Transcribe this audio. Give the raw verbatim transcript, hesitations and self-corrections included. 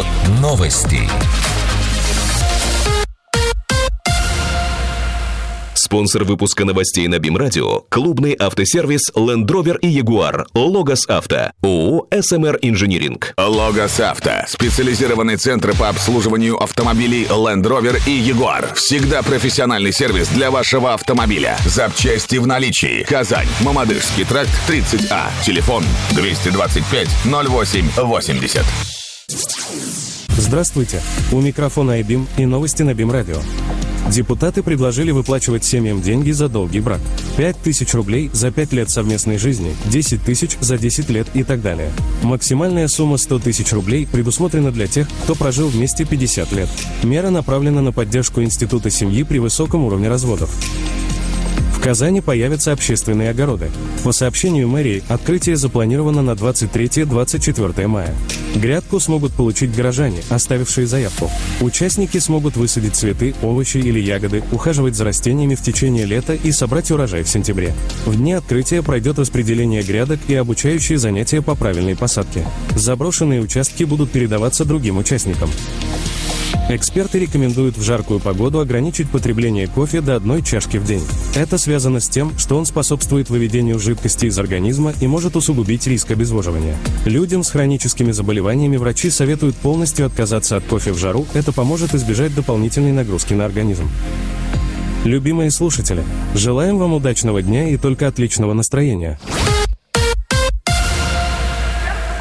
новости. Спонсор выпуска новостей на БИМ-радио – клубный автосервис Land Rover и Jaguar Logos Авто, ООО эс эм эр Инжиниринг. Logos Авто – специализированный центр по обслуживанию автомобилей Land Rover и Jaguar. Всегда профессиональный сервис для вашего автомобиля. Запчасти в наличии. Казань, Мамадышский тракт, тридцать А. Телефон двести двадцать пять ноль восемь восемьдесят. Здравствуйте. У микрофона iBIM и новости на БИМ-радио. Депутаты предложили выплачивать семьям деньги за долгий брак. пять тысяч рублей за пять лет совместной жизни, десять тысяч за десять лет и так далее. Максимальная сумма сто тысяч рублей предусмотрена для тех, кто прожил вместе пятьдесят лет. Мера направлена на поддержку института семьи при высоком уровне разводов. В Казани появятся общественные огороды. По сообщению мэрии, открытие запланировано на двадцать третье — двадцать четвёртое мая. Грядку смогут получить горожане, оставившие заявку. Участники смогут высадить цветы, овощи или ягоды, ухаживать за растениями в течение лета и собрать урожай в сентябре. В дни открытия пройдет распределение грядок и обучающие занятия по правильной посадке. Заброшенные участки будут передаваться другим участникам. Эксперты рекомендуют в жаркую погоду ограничить потребление кофе до одной чашки в день. Это связано с тем, что он способствует выведению жидкости из организма и может усугубить риск обезвоживания. Людям с хроническими заболеваниями врачи советуют полностью отказаться от кофе в жару, это поможет избежать дополнительной нагрузки на организм. Любимые слушатели, желаем вам удачного дня и только отличного настроения.